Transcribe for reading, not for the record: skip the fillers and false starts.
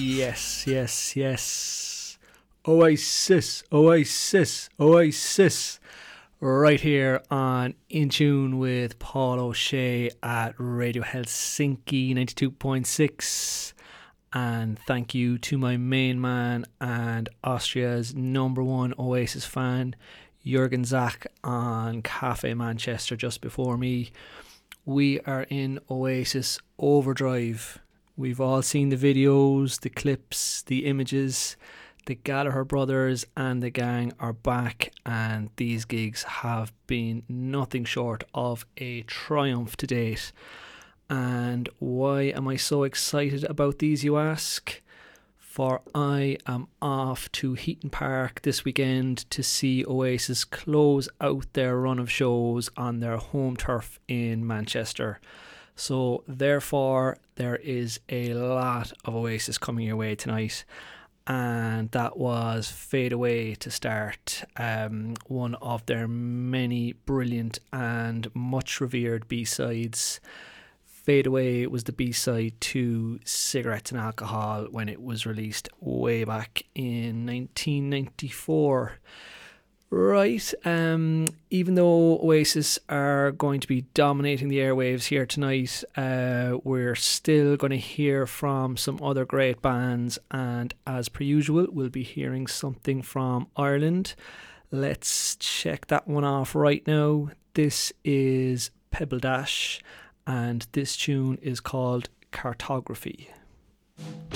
Yes, yes, yes. Oasis, Oasis, Oasis. Right here on In Tune with Paul O'Shea at Radio Helsinki 92.6. And thank you to my main man and Austria's number one Oasis fan, Jürgen Zach, on Cafe Manchester just before me. We are in Oasis Overdrive. We've all seen the videos, the clips, the images. The Gallagher brothers and the gang are back, and these gigs have been nothing short of a triumph to date. And why am I so excited about these, you ask? For I am off to Heaton Park this weekend to see Oasis close out their run of shows on their home turf in Manchester. So therefore there is a lot of Oasis coming your way tonight, and that was Fade Away to start, one of their many brilliant and much revered B-sides. Fade Away was the B-side to Cigarettes and Alcohol when it was released way back in 1994. Right, even though Oasis are going to be dominating the airwaves here tonight, we're still going to hear from some other great bands, and as per usual, we'll be hearing something from Ireland. Let's check that one off right now. This is Pebble Dash, and this tune is called Cartography.